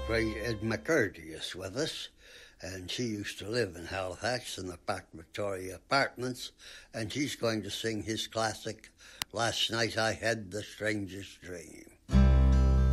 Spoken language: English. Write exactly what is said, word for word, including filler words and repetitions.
great Ed McCurdy is with us, and she used to live in Halifax in the Park Victoria Apartments, and she's going to sing his classic, Last Night I Had the Strangest Dream.